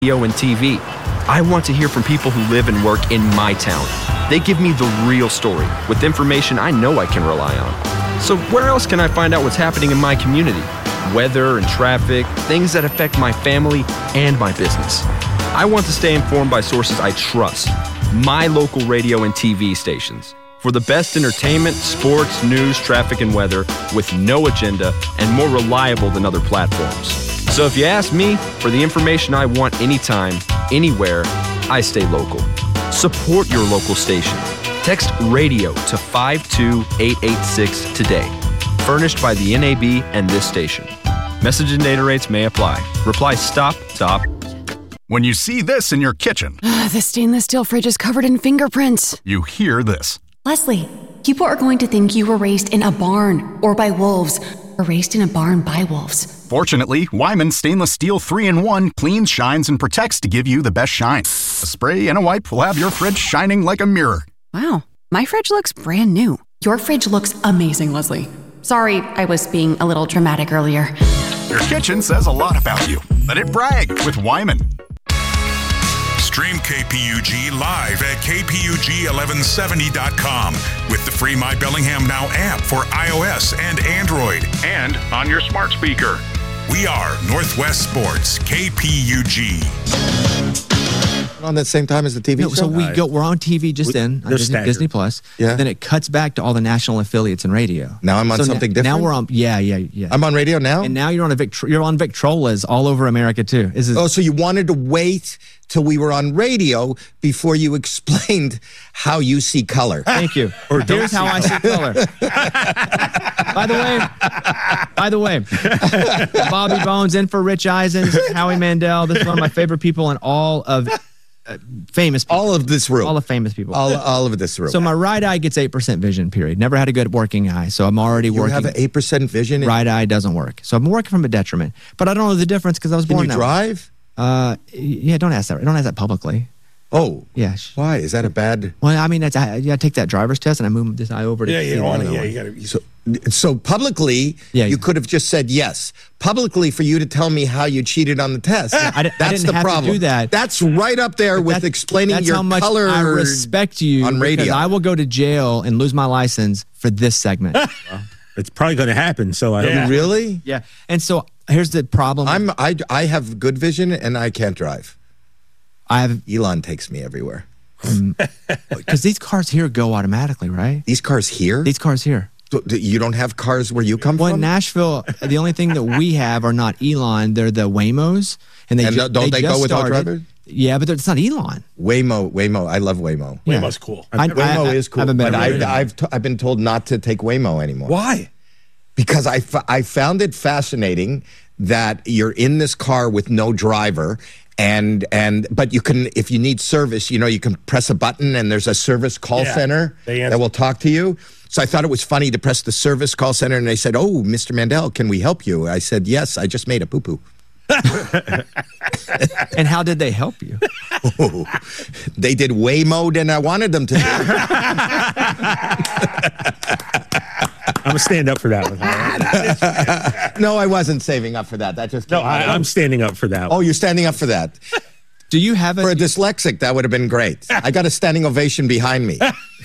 radio and TV. I want to hear from people who live and work in my town. They give me the real story with information I know I can rely on. So where else can I find out what's happening in my community? Weather and traffic, things that affect my family and my business. I want to stay informed by sources I trust, my local radio and TV stations, for the best entertainment, sports, news, traffic, and weather with no agenda and more reliable than other platforms. So if you ask me for the information I want anytime, anywhere, I stay local. Support your local station. Text radio to 52886 today. Furnished by the NAB and this station. Message and data rates may apply. Reply STOP. When you see this in your kitchen, The stainless steel fridge is covered in fingerprints. you hear this. Leslie, people are going to think you were raised in a barn or by wolves, or raised in a barn by wolves. Fortunately, Wyman Stainless Steel 3-in-1 cleans, shines, and protects to give you the best shine. A spray and a wipe will have your fridge shining like a mirror. Wow, my fridge looks brand new. Your fridge looks amazing, Leslie. Sorry, I was being a little dramatic earlier. Your kitchen says a lot about you. Let it brag with Wyman. Stream KPUG live at kpug1170.com with the free My Bellingham Now app for iOS and Android and on your smart speaker. We are Northwest Sports, KPUG. On that same time as the TV No, show? so we're on TV just then, on Disney Plus. Yeah. Then it cuts back to all the national affiliates and radio. Now I'm on something different? Now we're on, yeah. I'm on radio now? And now you're on you're on Victrolas all over America too. So you wanted to wait till we were on radio before you explained how you see color. Thank you. Here's how I see color. By the way, Bobby Bones in for Rich Eisen, Howie Mandel. This is one of my favorite people in all of famous people. All of this room. All the famous people. All of this room. So my right eye gets 8% vision, period. Never had a good working eye, so I'm already working. You have an 8% vision? Right eye doesn't work. So I'm working from a detriment. But I don't know the difference because I was born Can you drive? Yeah, don't ask that. Don't ask that publicly. Oh. Yeah. Why? Is that a bad... Well, I mean, I take that driver's test and I move this eye over to... You gotta... So publicly, you could have just said yes. Publicly, for you to tell me how you cheated on the test. I that's didn't the have problem. To do that. That's right up there with explaining that's your how much color I respect you on radio. Because I will go to jail and lose my license for this segment. It's probably going to happen. So Really? Yeah. And so here's the problem. I have good vision and I can't drive. Elon takes me everywhere. Because these cars here go automatically, right? These cars here? These cars here. You don't have cars where you come from? Well, in Nashville, the only thing that we have are not Elon. They're the Waymos. And don't they go without drivers? Yeah, but it's not Elon. Waymo. I love Waymo. Yeah. Waymo's cool. Waymo is cool. But I've been told not to take Waymo anymore. Why? Because I found it fascinating that you're in this car with no driver. But you can, if you need service, you can press a button and there's a service call center that will talk to you. So I thought it was funny to press the service call center and they said, "Oh, Mr. Mandel, can we help you?" I said, "Yes, I just made a poo-poo." And how did they help you? Oh, they did way more than I wanted them to do. I'm going to stand up for that one. No, I wasn't saving up for that. That just I'm standing up for that one. Oh, you're standing up for that. Do you have For a dyslexic, that would have been great. I got a standing ovation behind me.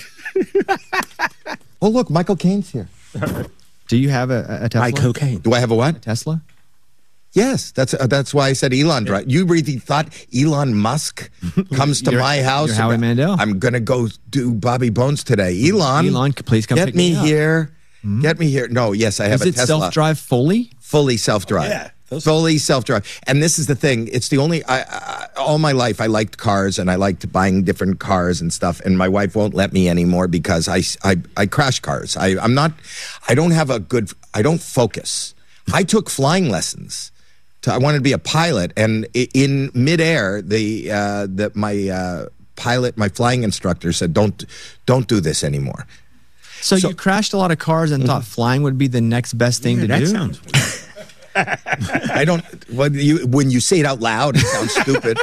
Oh, look, Michael Caine's here. Do you have a Tesla? Cocaine. Do I have a what? A Tesla? Yes, that's why I said Elon drive. You really thought Elon Musk comes to my house? You're Howie Mandel. I'm going to go do Bobby Bones today. Elon, please come get pick me me up. here. Get me here. No, yes, I have a Tesla. Is it self-drive fully? Fully self-drive. Yeah. Fully self-drive. And this is the thing. It's the only, all my life I liked cars and I liked buying different cars and stuff. And my wife won't let me anymore because I crash cars. I don't focus. I took flying lessons. I wanted to be a pilot. And in midair, my flying instructor said, don't do this anymore. So you crashed a lot of cars and thought flying would be the next best thing to do? Sounds I don't. When you say it out loud, it sounds stupid.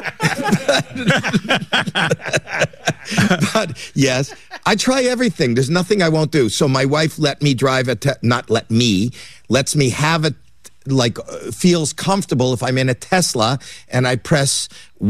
But yes, I try everything. There's nothing I won't do. So my wife let me drive lets me have it, feels comfortable if I'm in a Tesla and I press